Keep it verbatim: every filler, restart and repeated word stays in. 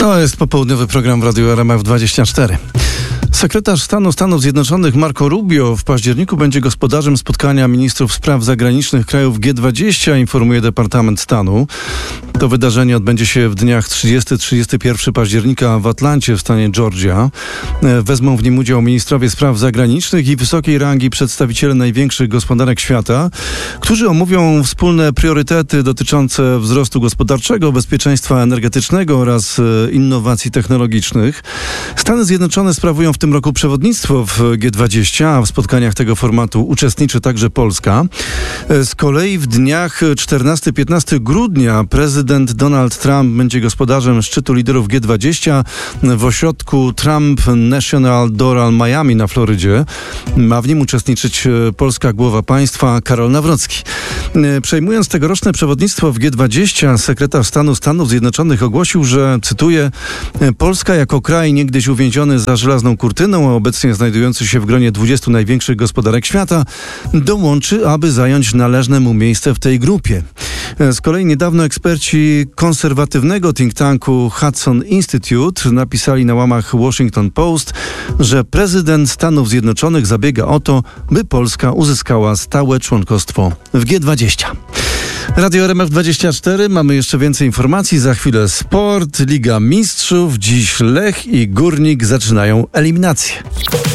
To jest popołudniowy program w Radiu R M F dwadzieścia cztery. Sekretarz stanu Stanów Zjednoczonych Marco Rubio w październiku będzie gospodarzem spotkania ministrów spraw zagranicznych krajów G dwadzieścia, informuje Departament Stanu. To wydarzenie odbędzie się w dniach trzydziestego do trzydziestego pierwszego października w Atlancie w stanie Georgia. Wezmą w nim udział ministrowie spraw zagranicznych i wysokiej rangi przedstawiciele największych gospodarek świata, którzy omówią wspólne priorytety dotyczące wzrostu gospodarczego, bezpieczeństwa energetycznego oraz innowacji technologicznych. Stany Zjednoczone sprawują w tym roku przewodnictwo w G dwadzieścia, a w spotkaniach tego formatu uczestniczy także Polska. Z kolei w dniach czternastego do piętnastego grudnia prezydent Donald Trump będzie gospodarzem szczytu liderów G dwadzieścia w ośrodku Trump National Doral Miami na Florydzie. Ma w nim uczestniczyć polska głowa państwa Karol Nawrocki. Przejmując tegoroczne przewodnictwo w G dwadzieścia, sekretarz stanu Stanów Zjednoczonych ogłosił, że, cytuję, Polska jako kraj niegdyś uwięziony za żelazną kurtyną, a obecnie znajdujący się w gronie dwudziestu największych gospodarek świata, dołączy, aby zająć należne mu miejsce w tej grupie. Z kolei niedawno eksperci konserwatywnego think tanku Hudson Institute napisali na łamach Washington Post, że prezydent Stanów Zjednoczonych zabiega o to, by Polska uzyskała stałe członkostwo w G dwadzieścia. Radio R M F dwadzieścia cztery. Mamy jeszcze więcej informacji. Za chwilę sport, Liga Mistrzów. Dziś Lech i Górnik zaczynają eliminację.